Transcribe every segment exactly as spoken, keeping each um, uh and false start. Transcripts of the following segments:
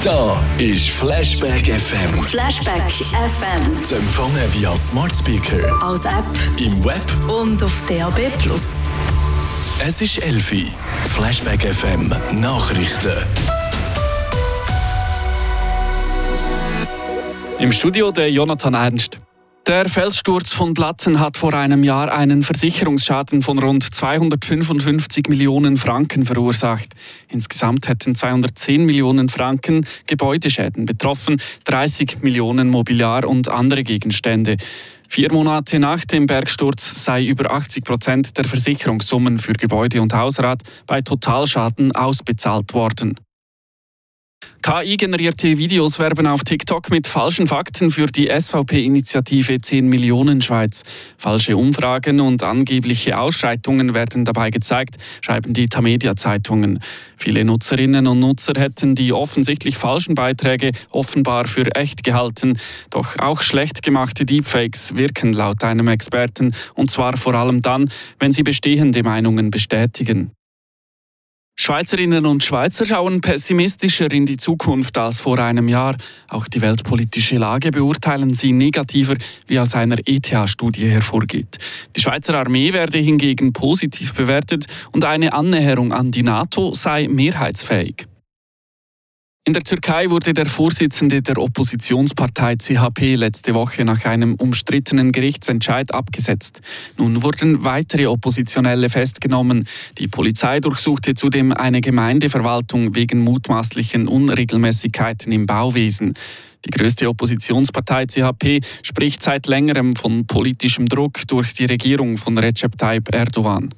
Da ist Flashback F M. Flashback F M. Zu empfangen via Smart Speaker, als App im Web und auf D A B plus. Es ist elf Uhr. Flashback F M Nachrichten. Im Studio der Jonathan Ernst. Der Felssturz von Blatten hat vor einem Jahr einen Versicherungsschaden von rund zweihundertfünfundfünfzig Millionen Franken verursacht. Insgesamt hätten zweihundertzehn Millionen Franken Gebäudeschäden betroffen, dreißig Millionen Mobiliar und andere Gegenstände. Vier Monate nach dem Bergsturz sei über achtzig Prozent der Versicherungssummen für Gebäude und Hausrat bei Totalschaden ausbezahlt worden. K I-generierte Videos werben auf TikTok mit falschen Fakten für die S V P-Initiative zehn Millionen Schweiz. Falsche Umfragen und angebliche Ausschreitungen werden dabei gezeigt, schreiben die Tamedia-Zeitungen. Viele Nutzerinnen und Nutzer hätten die offensichtlich falschen Beiträge offenbar für echt gehalten. Doch auch schlecht gemachte Deepfakes wirken laut einem Experten, und zwar vor allem dann, wenn sie bestehende Meinungen bestätigen. Schweizerinnen und Schweizer schauen pessimistischer in die Zukunft als vor einem Jahr. Auch die weltpolitische Lage beurteilen sie negativer, wie aus einer E T H-Studie hervorgeht. Die Schweizer Armee werde hingegen positiv bewertet und eine Annäherung an die NATO sei mehrheitsfähig. In der Türkei wurde der Vorsitzende der Oppositionspartei C H P letzte Woche nach einem umstrittenen Gerichtsentscheid abgesetzt. Nun wurden weitere Oppositionelle festgenommen. Die Polizei durchsuchte zudem eine Gemeindeverwaltung wegen mutmaßlichen Unregelmäßigkeiten im Bauwesen. Die größte Oppositionspartei C H P spricht seit längerem von politischem Druck durch die Regierung von Recep Tayyip Erdogan.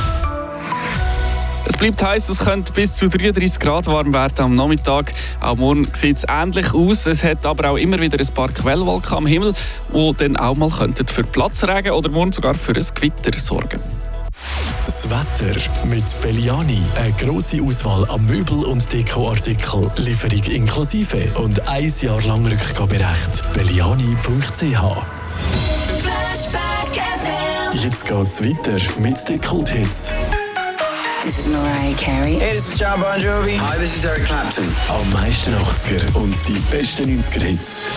Es bleibt heiß, es könnte bis zu dreiunddreißig Grad warm werden am Nachmittag. Auch morgen sieht es ähnlich aus. Es hat aber auch immer wieder ein paar Quellwolken am Himmel, die dann auch mal für Platzregen oder morgen sogar für ein Gewitter sorgen. Das Wetter mit Belliani. Eine grosse Auswahl an Möbel- und Dekoartikeln. Lieferung inklusive und ein Jahr lang Rückgaberecht. belliani punkt c h. Jetzt geht's weiter mit den Kulthits. This is Mariah Carey. Hey, this is John Bon Jovi. Hi, this is Eric Clapton. Am meisten achtziger und die besten neunziger Hits.